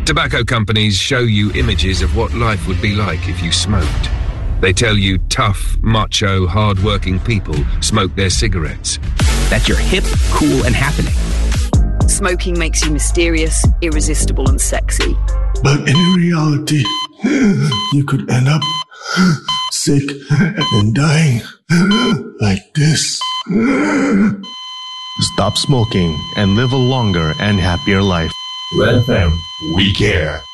Tobacco companies show you images of what life would be like if you smoked. They tell you tough, macho, hard-working people smoke their cigarettes. That you're hip, cool, and happening. Smoking makes you mysterious, irresistible, and sexy. But in reality, you could end up sick and dying like this. Stop smoking and live a longer and happier life. Red FM, we care.